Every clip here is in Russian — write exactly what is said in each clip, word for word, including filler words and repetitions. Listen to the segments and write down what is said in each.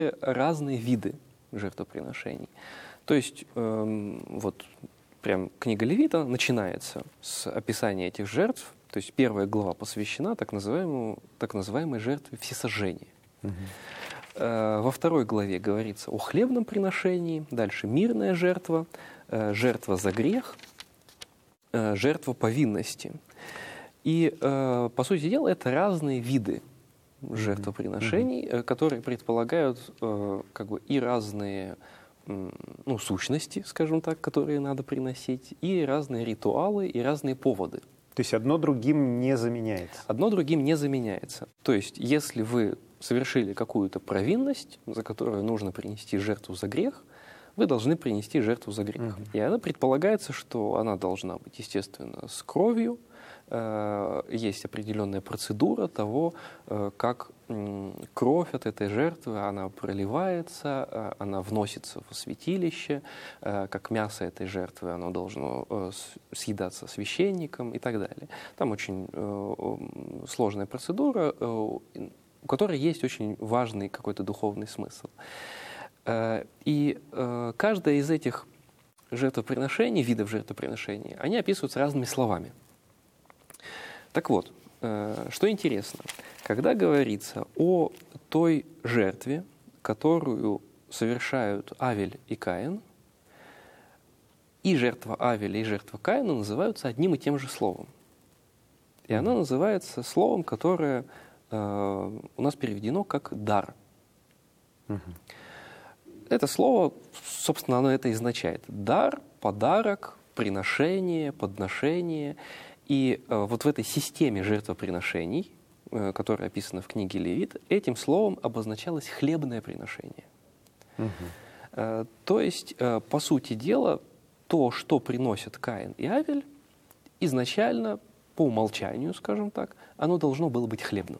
разные виды жертвоприношений. То есть эм, вот прям книга Левита начинается с описания этих жертв. То есть первая глава посвящена так называемому, так называемой жертве всесожжения. Угу. Э, во второй главе говорится о хлебном приношении, дальше мирная жертва, э, жертва за грех, э, жертва повинности. И, э, по сути дела, это разные виды жертвоприношений, mm-hmm. которые предполагают э, как бы и разные э, ну, сущности, скажем так, которые надо приносить, и разные ритуалы, и разные поводы. То есть одно другим не заменяется? Одно другим не заменяется. То есть если вы совершили какую-то провинность, за которую нужно принести жертву за грех, вы должны принести жертву за грех. Mm-hmm. И она предполагается, что она должна быть, естественно, с кровью. Есть определенная процедура того, как кровь от этой жертвы, она проливается, она вносится в святилище, как мясо этой жертвы, оно должно съедаться священником и так далее. Там очень сложная процедура, у которой есть очень важный какой-то духовный смысл. И каждое из этих жертвоприношений, видов жертвоприношений, они описываются разными словами. Так вот, что интересно, когда говорится о той жертве, которую совершают Авель и Каин, и жертва Авеля, и жертва Каина называются одним и тем же словом. И она называется словом, которое э, у нас переведено как «дар». Угу. Это слово, собственно, оно это и означает. Дар, подарок, приношение, подношение. И э, вот в этой системе жертвоприношений, э, которая описана в книге Левит, этим словом обозначалось хлебное приношение. Угу. Э, то есть, э, по сути дела, то, что приносят Каин и Авель, изначально, по умолчанию, скажем так, оно должно было быть хлебным.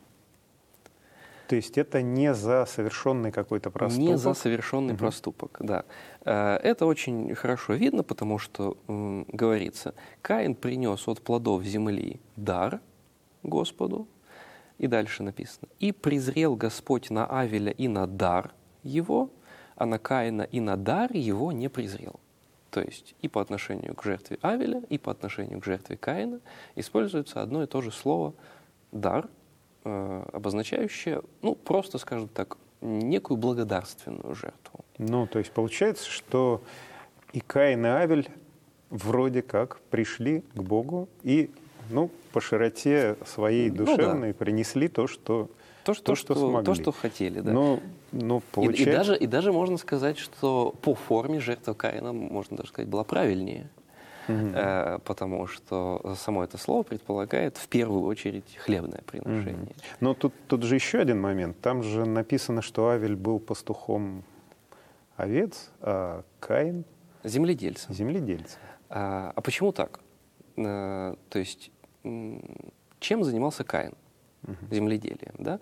То есть это не за совершенный какой-то проступок? Не за совершенный угу. проступок, да. Это очень хорошо видно, потому что м, говорится, Каин принес от плодов земли дар Господу, и дальше написано, и презрел Господь на Авеля и на дар его, а на Каина и на дар его не презрел. То есть и по отношению к жертве Авеля, и по отношению к жертве Каина используется одно и то же слово «дар», обозначающее, ну, просто, скажем так, некую благодарственную жертву. Ну, то есть получается, что и Каин, и Авель вроде как пришли к Богу и, ну, по широте своей душевной ну, да. принесли то, что, то, что, то, что, что смогли. То, что хотели, да. Но, но получается... и, и, даже, и даже можно сказать, что по форме жертва Каина, можно даже сказать, была правильнее. Mm-hmm. э, потому что само это слово предполагает в первую очередь хлебное приношение. Mm-hmm. Но тут, тут же еще один момент. Там же написано, что Авель был пастухом овец, а Каин — земледельцем. земледельцем. А, а почему так? А, то есть чем занимался Каин? Mm-hmm. Земледелием, да?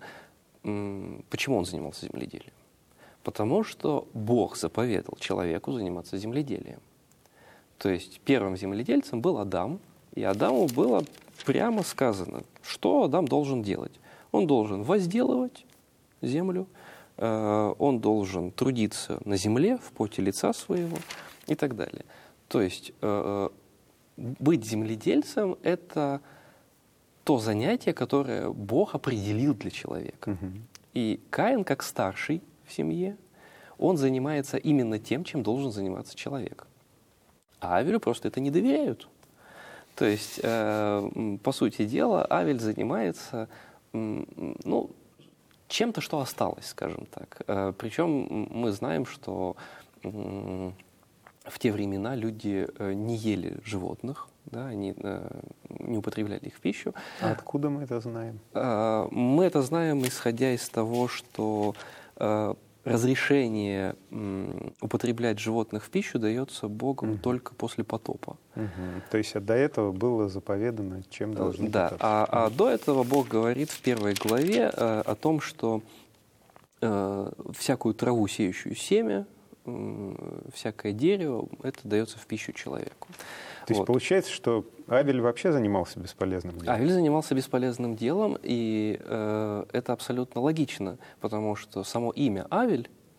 Почему он занимался земледелием? Потому что Бог заповедал человеку заниматься земледелием. То есть первым земледельцем был Адам, и Адаму было прямо сказано, что Адам должен делать. Он должен возделывать землю, э, он должен трудиться на земле в поте лица своего и так далее. То есть э, быть земледельцем – это то занятие, которое Бог определил для человека. Угу. И Каин, как старший в семье, он занимается именно тем, чем должен заниматься человек. А Авелю просто это не доверяют. То есть, э, по сути дела, Авель занимается э, ну, чем-то, что осталось, скажем так. Э, причем мы знаем, что э, в те времена люди э, не ели животных, да, они э, не употребляли их в пищу. А откуда мы это знаем? Э, мы это знаем, исходя из того, что э, разрешение м, употреблять животных в пищу дается Богом угу. только после потопа. Угу. То есть а до этого было заповедано, чем должны да, питаться. А, а до этого Бог говорит в первой главе э, о том, что э, всякую траву, сеющую семя, э, всякое дерево, это дается в пищу человеку. То есть вот. Получается, что Авель вообще занимался бесполезным делом? Авель занимался бесполезным делом, и э, это абсолютно логично, потому что само имя Авель